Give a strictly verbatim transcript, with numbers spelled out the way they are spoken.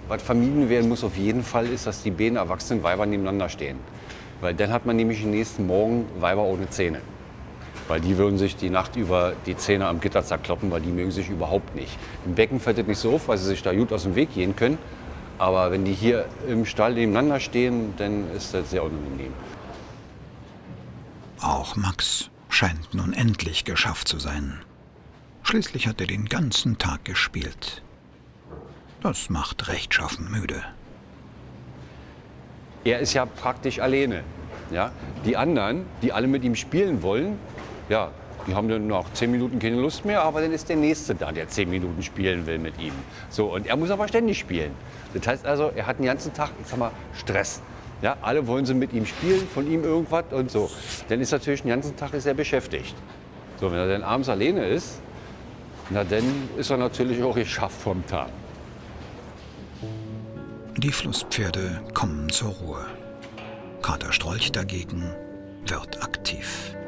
Was vermieden werden muss auf jeden Fall ist, dass die beiden erwachsenen Weiber nebeneinander stehen. Weil dann hat man nämlich den nächsten Morgen Weiber ohne Zähne. Weil die würden sich die Nacht über die Zähne am Gitter zerkloppen, weil die mögen sich überhaupt nicht. Im Becken fällt das nicht so auf, weil sie sich da gut aus dem Weg gehen können. Aber wenn die hier im Stall nebeneinander stehen, dann ist das sehr unangenehm. Auch Max scheint nun endlich geschafft zu sein. Schließlich hat er den ganzen Tag gespielt. Das macht rechtschaffen müde. Er ist ja praktisch alleine. Ja? Die anderen, die alle mit ihm spielen wollen, ja, die haben dann nach zehn Minuten keine Lust mehr, aber dann ist der Nächste da, der zehn Minuten spielen will mit ihm. So, und er muss aber ständig spielen. Das heißt also, er hat den ganzen Tag, ich sag mal, Stress. Ja, alle wollen sie mit ihm spielen, von ihm irgendwas und so. Dann ist natürlich den ganzen Tag ist er beschäftigt. So, wenn er dann abends alleine ist, na dann ist er natürlich auch geschafft vom Tag. Die Flusspferde kommen zur Ruhe. Kater Strolch dagegen wird aktiv.